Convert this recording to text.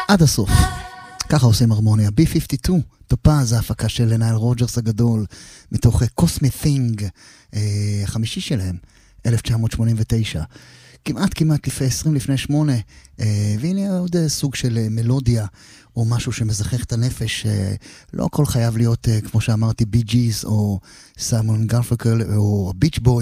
עד הסוף. ככה עושים הרמוניה. B-52, טופז, ההפקה של נייל רוג'רס הגדול, מתוך Cosmic Thing, החמישי שלהם, 1989. כמעט לפני 8, והנה עוד סוג של מלודיה, או משהו שמזכך את הנפש. לא הכל חייב להיות, כמו שאמרתי, בי ג'יז, או סיימון גרפנקל, או ביץ' בוי.